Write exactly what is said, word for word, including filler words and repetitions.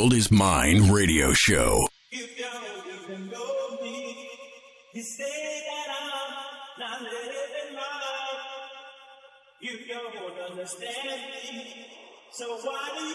World Is Mine radio show. You don't even know me. You say that I'm not living life. You don't understand me. So why do you